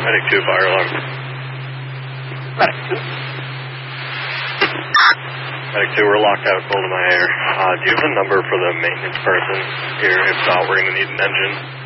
Medic 2, fire alarm. Medic 2. Medic 2, we're locked out, cold in my air. Do you have a number for the maintenance person here? If not, we're going to need an engine.